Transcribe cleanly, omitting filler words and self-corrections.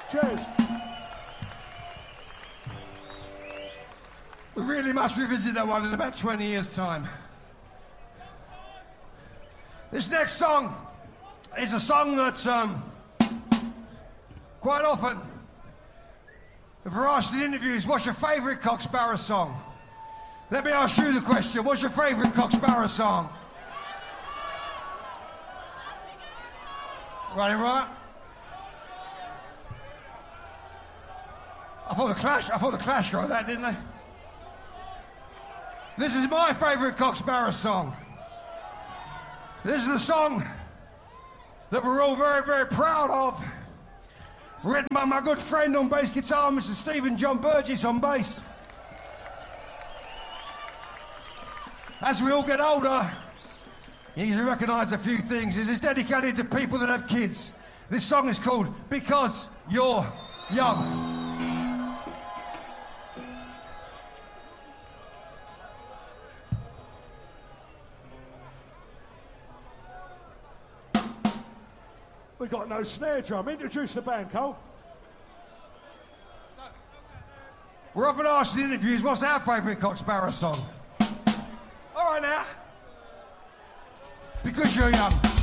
Cheers. We really must revisit that one in about 20 years' time. This next song is a song that quite often, if we're asked in interviews, what's your favourite Cock Sparrer song? Let me ask you the question, what's your favourite Cock Sparrer song? Running right? I thought the Clash wrote that, didn't they? This is my favourite Cock Sparrer song. This is a song that we're all very, very proud of. Written by my good friend on bass guitar, Mr. Stephen John Burgess on bass. As we all get older, you need to recognise a few things. This is dedicated to people that have kids. This song is called Because You're Young. We got no snare drum. Introduce the band, Cole. We're often asked in interviews, what's our favourite Cock Sparrer song? All right now. Because You're Young.